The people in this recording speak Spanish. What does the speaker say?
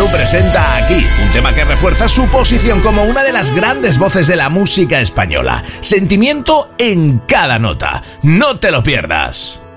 presenta aquí un tema que refuerza su posición como una de las grandes voces de la música española. Sentimiento en cada nota. No te lo pierdas.